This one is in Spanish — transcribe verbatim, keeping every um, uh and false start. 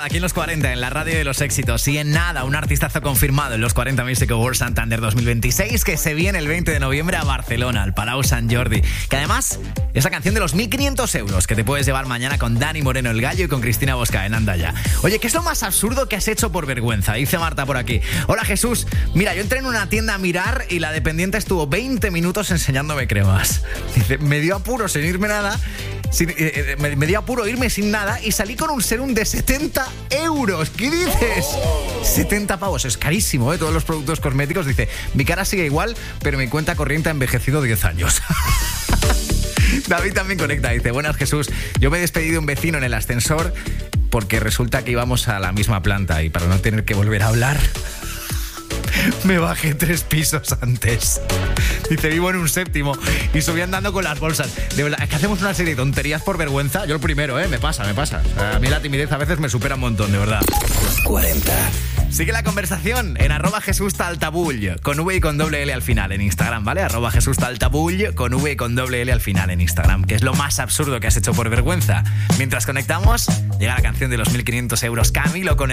nada, aquí en los cuarenta, en la radio de los éxitos. Y en nada, un artistazo confirmado en los cuarenta Music Awards Santander dos mil veintiséis, que se viene el veinte de noviembre a Barcelona, al Palau Sant Jordi. Que además es la canción de los mil quinientos euros que te puedes llevar mañana con Dani Moreno el Gallo y con Cristina Bosca en Andaya. Oye, ¿qué es lo más absurdo que has hecho por vergüenza? Dice Marta por aquí. Hola Jesús, mira, yo entré en una tienda a mirar y la dependiente estuvo veinte minutos enseñándome cremas. Dice, me dio apuro sin irme nada. Sin, eh, eh, me, me dio apuro irme sin nada y salí con un serum de setenta euros. ¿Qué dices? setenta pavos, es carísimo, ¿eh? Todos los productos cosméticos. Dice, mi cara sigue igual, pero mi cuenta corriente ha envejecido diez años. David también conecta, dice, buenas Jesús, yo me he despedido de un vecino en el ascensor porque resulta que íbamos a la misma planta y para no tener que volver a hablar me bajé tres pisos antes. Dice, vivo en un séptimo y subí andando con las bolsas. De verdad, es que hacemos una serie de tonterías por vergüenza. Yo el primero, ¿eh? Me pasa, me pasa. A mí la timidez a veces me supera un montón, de verdad. cuarenta. Sigue la conversación en arroba Jesús Taltabull, con V y con doble L al final en Instagram, ¿vale? Arroba Jesús Taltabull, con V y con doble L al final en Instagram, que es lo más absurdo que has hecho por vergüenza. Mientras conectamos, llega la canción de los mil quinientos euros, Camilo con el